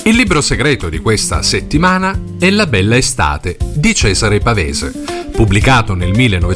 Il libro segreto di questa settimana è La bella estate di Cesare Pavese, pubblicato nel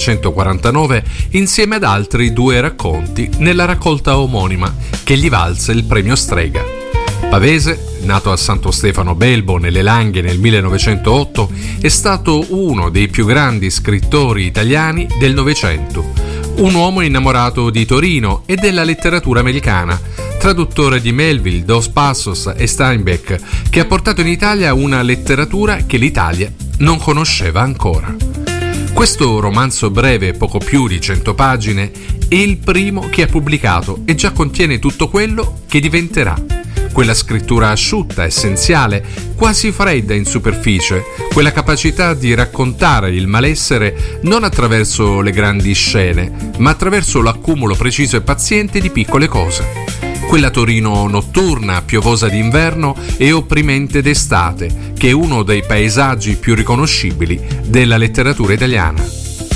1949 insieme ad altri 2 racconti nella raccolta omonima che gli valse il premio Strega. Pavese, nato a Santo Stefano Belbo nelle Langhe nel 1908, è stato uno dei più grandi scrittori italiani del Novecento, un uomo innamorato di Torino e della letteratura americana, traduttore di Melville, Dos Passos e Steinbeck, che ha portato in Italia una letteratura che l'Italia non conosceva ancora. Questo romanzo breve, poco più di 100 pagine, è il primo che ha pubblicato e già contiene tutto quello che diventerà. Quella scrittura asciutta, essenziale, quasi fredda in superficie, quella capacità di raccontare il malessere non attraverso le grandi scene, ma attraverso l'accumulo preciso e paziente di piccole cose. Quella Torino notturna, piovosa d'inverno e opprimente d'estate, che è uno dei paesaggi più riconoscibili della letteratura italiana.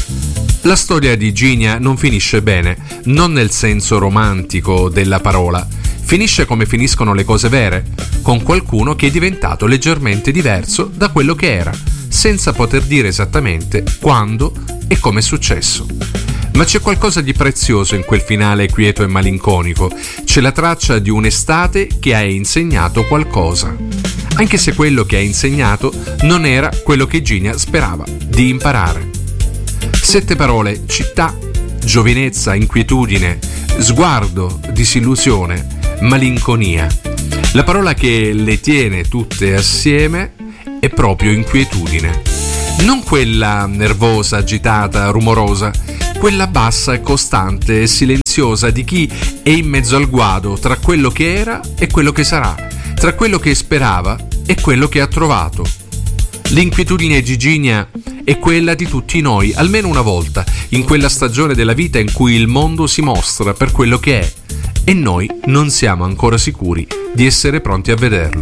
La storia di Ginia non finisce bene, non nel senso romantico della parola. Finisce come finiscono le cose vere, con qualcuno che è diventato leggermente diverso da quello che era, senza poter dire esattamente quando e come è successo. Ma c'è qualcosa di prezioso in quel finale quieto e malinconico, c'è la traccia di un'estate che ha insegnato qualcosa, anche se quello che ha insegnato non era quello che Ginia sperava di imparare. 7 parole: città, giovinezza, inquietudine, sguardo, disillusione, malinconia. La parola che le tiene tutte assieme è proprio inquietudine. Non quella nervosa, agitata, rumorosa, quella bassa e costante e silenziosa di chi è in mezzo al guado tra quello che era e quello che sarà, tra quello che sperava e quello che ha trovato. L'inquietudine di Ginia è quella di tutti noi, almeno una volta, in quella stagione della vita in cui il mondo si mostra per quello che è e noi non siamo ancora sicuri di essere pronti a vederlo.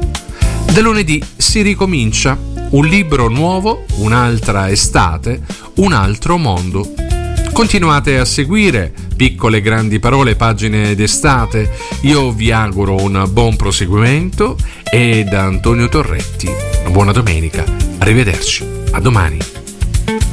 Da lunedì si ricomincia, un libro nuovo, un'altra estate, un altro mondo. Continuate a seguire Piccole Grandi Parole, pagine d'estate. Io vi auguro un buon proseguimento e da Antonio Torretti buona domenica, arrivederci, a domani.